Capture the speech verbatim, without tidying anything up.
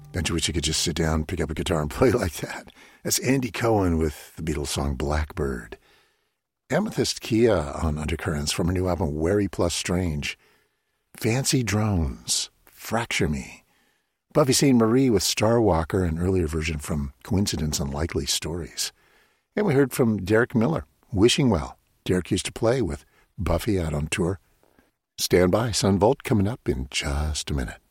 Don't you wish you could just sit down, pick up a guitar, and play like that? That's Andy Cohen with the Beatles song Blackbird. Amethyst Kia on Undercurrents from her new album Wary Plus Strange. Fancy Drones, Fracture Me. Buffy Sainte Marie with Starwalker, an earlier version from Coincidence and Likely Stories. And we heard from Derek Miller, Wishing Well. Derek used to play with Buffy out on tour. Stand by, Sun Volt coming up in just a minute.